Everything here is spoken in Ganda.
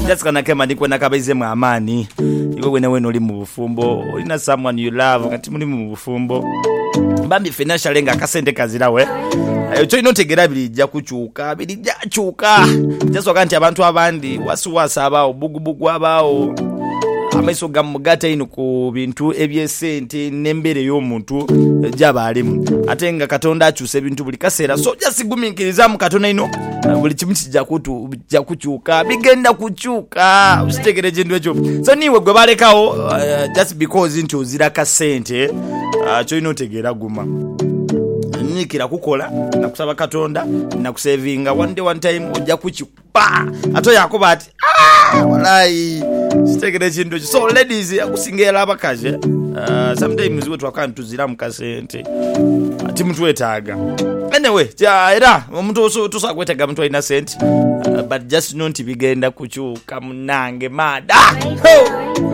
just kana kema ndiko nakabaize mu amani iwe wene oli mu bufumbo olina someone you love kati muri mu bufumbo bambi financial nga kasente kazirawe ekyo inotegera bilijja kuchuka just wakanti abantu abandi wasuwasa abao bugubugu abao amaiso gamugata ino ku bintu ebyesente nembere y'omuntu jabalimu ate nga Katonda akyuse bintu buli kaseera so just gumikiriza mu Katonda ino buli kimu kijja kuchuka bigenda kuchuka usitegereje ndwejo so niwe gwe balekawo just because into ozira kasente kyo inotegera guma nikira kukola nakusaba Katonda nakusavinga one time ojja kuchipa ato yakoba ati wallahi sitegere chindu so ladies akusingela abakaje sometimes we twakantu zira mukasente ati mtu wetaga anyway era omuntu tusakwetega mtu ina sente but just not bigenda kuchuka munange mada